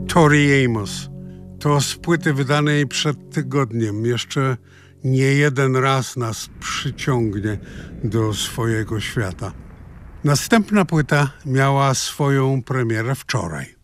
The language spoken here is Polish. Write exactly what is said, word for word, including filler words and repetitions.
Tori Amos. To z płyty wydanej przed tygodniem. Jeszcze nie jeden raz nas przyciągnie do swojego świata. Następna płyta miała swoją premierę wczoraj.